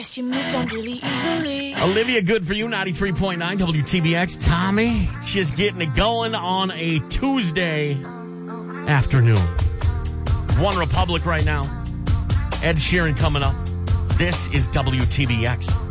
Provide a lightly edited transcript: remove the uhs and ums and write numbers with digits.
She moved on really easily. Olivia, good for you, 93.9 WTBX. Tommy, just getting it going on a Tuesday afternoon. One Republic right now. Ed Sheeran coming up. This is WTBX.